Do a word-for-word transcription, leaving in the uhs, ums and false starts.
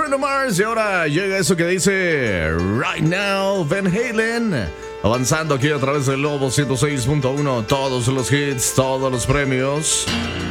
Bruno Mars. Y ahora llega eso que dice Right Now, Van Halen. Avanzando aquí a través del Lobo ciento seis punto uno. Todos los hits, todos los premios.